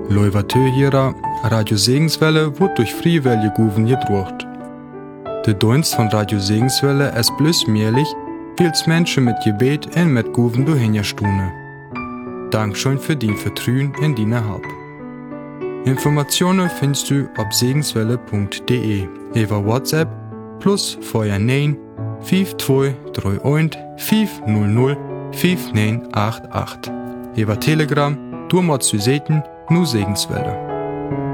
Leuvatö hierer, Radio Segenswelle wird durch Freiwillige Guven gedruckt. Der Dienst von Radio Segenswelle ist bloß möglich, weil es Menschen mit Gebet und mit Guven durchhinstune. Dankeschön für dein Vertrauen in deine Help. Informationen findest du auf segenswelle.de über WhatsApp plus Feuer 9 5231 500 5988. Über Telegram, du machst du Seiten, nur Segenswelle.